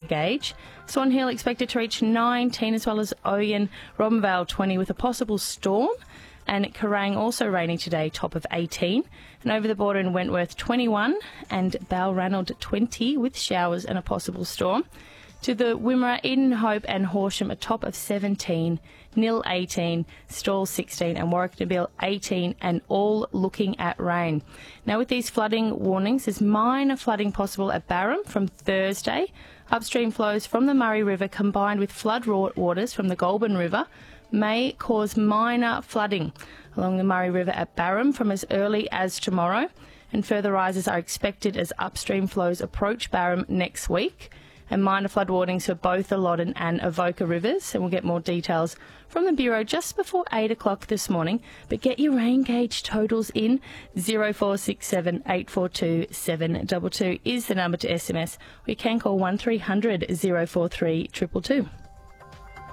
gauge. Swan Hill expected to reach 19, as well as Oyen, Robinvale 20 with a possible storm. And Kerrang also raining today, top of 18. And over the border in Wentworth 21 and Balranald 20 with showers and a possible storm. To the Wimmera, Eden Hope and Horsham a top of 17, Nil 18, Stawell 16 and Warwick Nabil 18, and all looking at rain. Now with these flooding warnings, there's minor flooding possible at Barham from Thursday. Upstream flows from the Murray River combined with flood waters from the Goulburn River may cause minor flooding along the Murray River at Barham from as early as tomorrow, and further rises are expected as upstream flows approach Barham next week, and minor flood warnings for both the Loddon and Avoca rivers. And we'll get more details from the Bureau just before 8 o'clock this morning. But get your rain gauge totals in. 0467 842 722 is the number to SMS. We can call 1300 043 222.